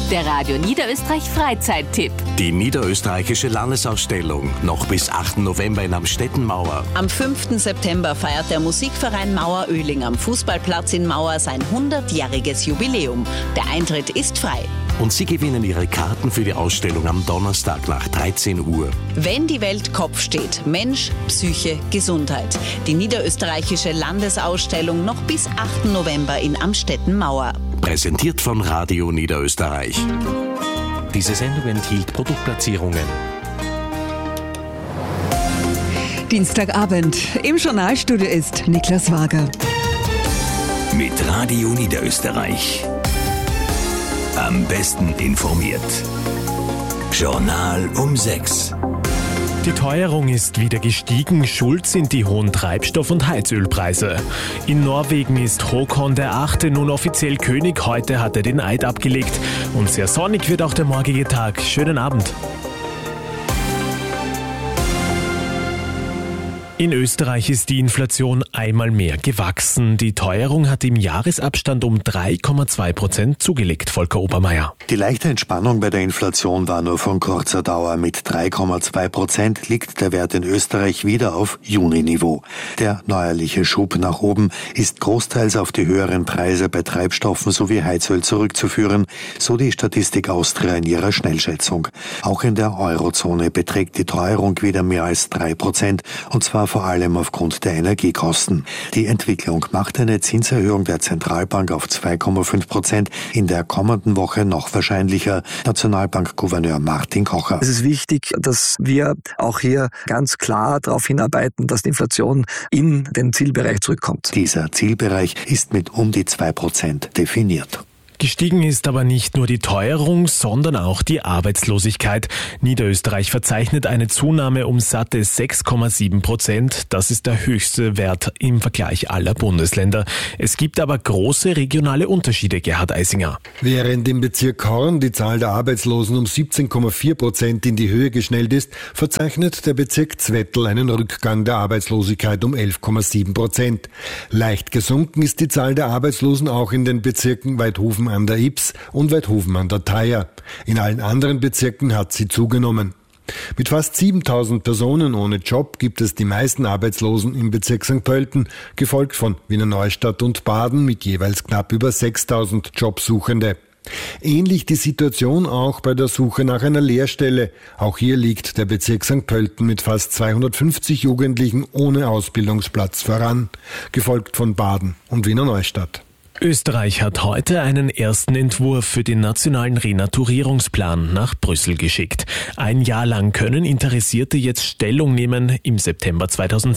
Der Radio Niederösterreich Freizeittipp. Die niederösterreichische Landesausstellung noch bis 8. November in Amstetten-Mauer. Am 5. September feiert der Musikverein Mauer-Oehling am Fußballplatz in Mauer sein 100-jähriges Jubiläum. Der Eintritt ist frei. Und Sie gewinnen Ihre Karten für die Ausstellung am Donnerstag nach 13 Uhr. Wenn die Welt Kopf steht, Mensch, Psyche, Gesundheit. Die niederösterreichische Landesausstellung noch bis 8. November in Amstetten-Mauer. Präsentiert von Radio Niederösterreich. Diese Sendung enthielt Produktplatzierungen. Dienstagabend. Im Journalstudio ist Niklas Wager. Mit Radio Niederösterreich. Am besten informiert. Journal um 6. Die Teuerung ist wieder gestiegen, schuld sind die hohen Treibstoff- und Heizölpreise. In Norwegen ist Håkon der 8. nun offiziell König, heute hat er den Eid abgelegt. Und sehr sonnig wird auch der morgige Tag. Schönen Abend. In Österreich ist die Inflation einmal mehr gewachsen. Die Teuerung hat im Jahresabstand um 3,2% zugelegt, Volker Obermeier. Die leichte Entspannung bei der Inflation war nur von kurzer Dauer. Mit 3,2% liegt der Wert in Österreich wieder auf Juni-Niveau. Der neuerliche Schub nach oben ist großteils auf die höheren Preise bei Treibstoffen sowie Heizöl zurückzuführen, so die Statistik Austria in ihrer Schnellschätzung. Auch in der Eurozone beträgt die Teuerung wieder mehr als 3%, und zwar vor allem aufgrund der Energiekosten. Die Entwicklung macht eine Zinserhöhung der Zentralbank auf 2,5% in der kommenden Woche noch wahrscheinlicher. Nationalbankgouverneur Martin Kocher. Es ist wichtig, dass wir auch hier ganz klar darauf hinarbeiten, dass die Inflation in den Zielbereich zurückkommt. Dieser Zielbereich ist mit um die 2% definiert. Gestiegen ist aber nicht nur die Teuerung, sondern auch die Arbeitslosigkeit. Niederösterreich verzeichnet eine Zunahme um satte 6,7%. Das ist der höchste Wert im Vergleich aller Bundesländer. Es gibt aber große regionale Unterschiede, Gerhard Eisinger. Während im Bezirk Horn die Zahl der Arbeitslosen um 17,4% in die Höhe geschnellt ist, verzeichnet der Bezirk Zwettl einen Rückgang der Arbeitslosigkeit um 11,7%. Leicht gesunken ist die Zahl der Arbeitslosen auch in den Bezirken Weidhofen an der Ybbs und Weidhofen an der Thaya. In allen anderen Bezirken hat sie zugenommen. Mit fast 7.000 Personen ohne Job gibt es die meisten Arbeitslosen im Bezirk St. Pölten, gefolgt von Wiener Neustadt und Baden mit jeweils knapp über 6.000 Jobsuchende. Ähnlich die Situation auch bei der Suche nach einer Lehrstelle. Auch hier liegt der Bezirk St. Pölten mit fast 250 Jugendlichen ohne Ausbildungsplatz voran, gefolgt von Baden und Wiener Neustadt. Österreich hat heute einen ersten Entwurf für den nationalen Renaturierungsplan nach Brüssel geschickt. Ein Jahr lang können Interessierte jetzt Stellung nehmen. Im September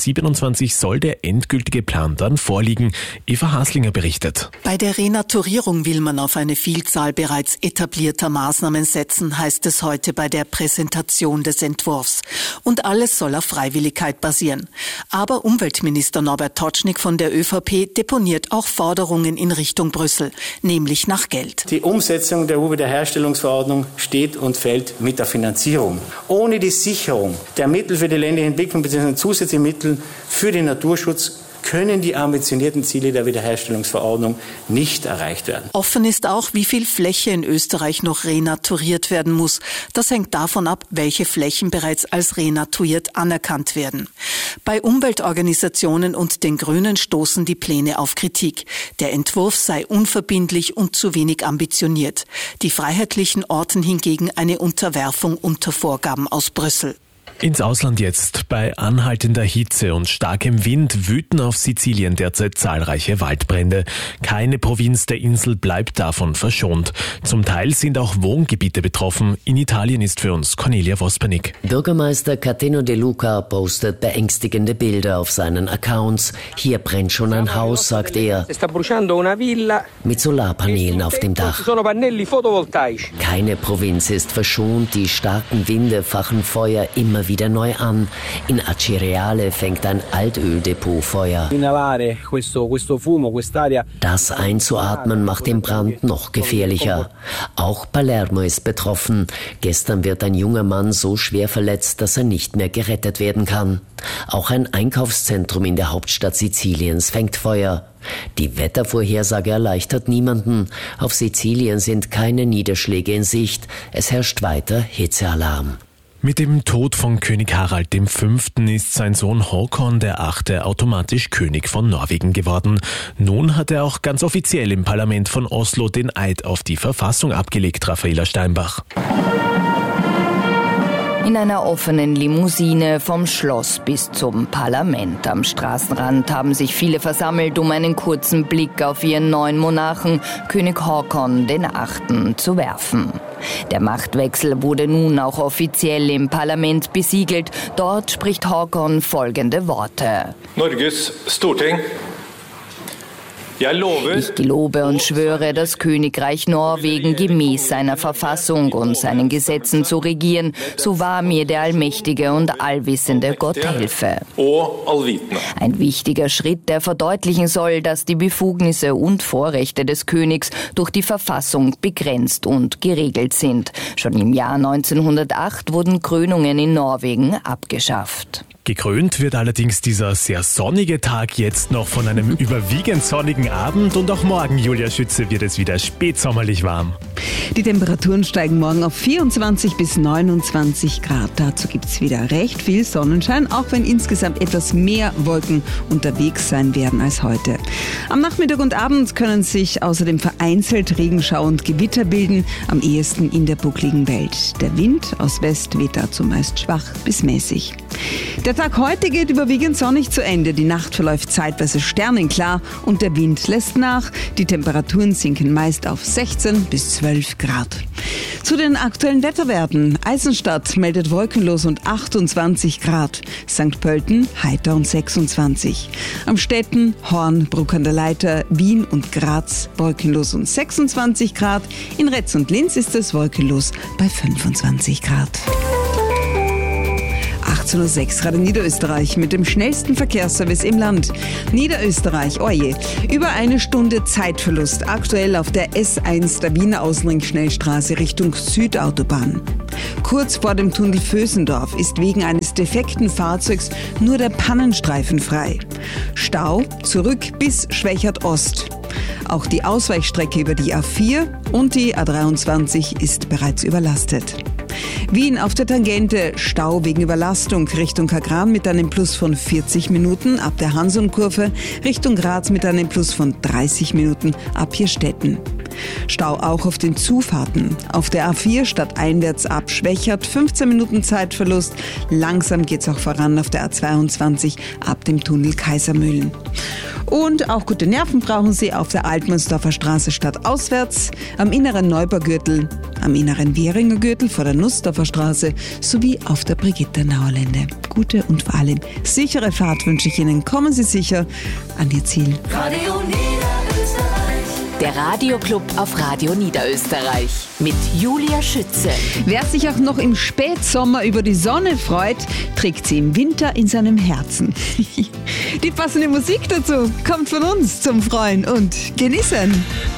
2027 soll der endgültige Plan dann vorliegen. Eva Haslinger berichtet. Bei der Renaturierung will man auf eine Vielzahl bereits etablierter Maßnahmen setzen, heißt es heute bei der Präsentation des Entwurfs. Und alles soll auf Freiwilligkeit basieren. Aber Umweltminister Norbert Totschnig von der ÖVP deponiert auch Forderungen in Richtung Brüssel, nämlich nach Geld. Die Umsetzung der EU-Wiederherstellungsverordnung steht und fällt mit der Finanzierung. Ohne die Sicherung der Mittel für die ländliche Entwicklung bzw. zusätzliche Mittel für den Naturschutz können die ambitionierten Ziele der Wiederherstellungsverordnung nicht erreicht werden. Offen ist auch, wie viel Fläche in Österreich noch renaturiert werden muss. Das hängt davon ab, welche Flächen bereits als renaturiert anerkannt werden. Bei Umweltorganisationen und den Grünen stoßen die Pläne auf Kritik. Der Entwurf sei unverbindlich und zu wenig ambitioniert. Die Freiheitlichen orten hingegen eine Unterwerfung unter Vorgaben aus Brüssel. Ins Ausland jetzt. Bei anhaltender Hitze und starkem Wind wüten auf Sizilien derzeit zahlreiche Waldbrände. Keine Provinz der Insel bleibt davon verschont. Zum Teil sind auch Wohngebiete betroffen. In Italien ist für uns Cornelia Vospernik. Bürgermeister Cateno De Luca postet beängstigende Bilder auf seinen Accounts. Hier brennt schon ein Haus, sagt er, mit Solarpanelen auf dem Dach. Keine Provinz ist verschont. Die starken Winde fachen Feuer immer immer wieder neu an. In Acireale fängt ein Altöldepot Feuer. Das einzuatmen macht den Brand noch gefährlicher. Auch Palermo ist betroffen. Gestern wird ein junger Mann so schwer verletzt, dass er nicht mehr gerettet werden kann. Auch ein Einkaufszentrum in der Hauptstadt Siziliens fängt Feuer. Die Wettervorhersage erleichtert niemanden. Auf Sizilien sind keine Niederschläge in Sicht. Es herrscht weiter Hitzealarm. Mit dem Tod von König Harald V. ist sein Sohn Håkon VIII. Automatisch König von Norwegen geworden. Nun hat er auch ganz offiziell im Parlament von Oslo den Eid auf die Verfassung abgelegt, Raffaela Steinbach. In einer offenen Limousine vom Schloss bis zum Parlament. Am Straßenrand haben sich viele versammelt, um einen kurzen Blick auf ihren neuen Monarchen, König Håkon VIII., zu werfen. Der Machtwechsel wurde nun auch offiziell im Parlament besiegelt. Dort spricht Håkon folgende Worte. Norges Storting. Ich gelobe und schwöre, das Königreich Norwegen gemäß seiner Verfassung und seinen Gesetzen zu regieren, so wahr mir der allmächtige und allwissende Gott helfe. Ein wichtiger Schritt, der verdeutlichen soll, dass die Befugnisse und Vorrechte des Königs durch die Verfassung begrenzt und geregelt sind. Schon im Jahr 1908 wurden Krönungen in Norwegen abgeschafft. Gekrönt wird allerdings dieser sehr sonnige Tag jetzt noch von einem überwiegend sonnigen Abend und auch morgen, Julia Schütze, wird es wieder spätsommerlich warm. Die Temperaturen steigen morgen auf 24 bis 29 Grad. Dazu gibt es wieder recht viel Sonnenschein, auch wenn insgesamt etwas mehr Wolken unterwegs sein werden als heute. Am Nachmittag und Abend können sich außerdem vereinzelt Regenschauer und Gewitter bilden, am ehesten in der buckligen Welt. Der Wind aus West weht dazu meist schwach bis mäßig. Der Tag heute geht überwiegend sonnig zu Ende. Die Nacht verläuft zeitweise sternenklar und der Wind lässt nach. Die Temperaturen sinken meist auf 16 bis 12 Grad. Zu den aktuellen Wetterwerten. Eisenstadt meldet wolkenlos und 28 Grad. St. Pölten heiter und 26. Amstetten, Horn, Bruck an der Leiter, Wien und Graz wolkenlos und 26 Grad. In Retz und Linz ist es wolkenlos bei 25 Grad. 18:06 Radio Niederösterreich mit dem schnellsten Verkehrsservice im Land. Niederösterreich, oje, über eine Stunde Zeitverlust aktuell auf der S1 der Wiener Außenring-Schnellstraße Richtung Südautobahn. Kurz vor dem Tunnel Vösendorf ist wegen eines defekten Fahrzeugs nur der Pannenstreifen frei. Stau zurück bis Schwächert Ost. Auch die Ausweichstrecke über die A4 und die A23 ist bereits überlastet. Wien auf der Tangente, Stau wegen Überlastung Richtung Kagran mit einem Plus von 40 Minuten ab der Hansum-Kurve, Richtung Graz mit einem Plus von 30 Minuten ab Hirstetten. Stau auch auf den Zufahrten. Auf der A4 stadteinwärts ab Schwächert 15 Minuten Zeitverlust. Langsam geht's auch voran auf der A22 ab dem Tunnel Kaisermühlen. Und auch gute Nerven brauchen Sie auf der Altmannsdorfer Straße stadtauswärts, am inneren Neubaugürtel, am inneren Währinger Gürtel vor der Nussdorfer Straße sowie auf der Brigittenauer Lände. Gute und vor allem sichere Fahrt wünsche ich Ihnen. Kommen Sie sicher an Ihr Ziel. Radio Niederösterreich. Der Radioclub auf Radio Niederösterreich mit Julia Schütze. Wer sich auch noch im Spätsommer über die Sonne freut, trägt sie im Winter in seinem Herzen. Die passende Musik dazu kommt von uns zum Freuen und Genießen.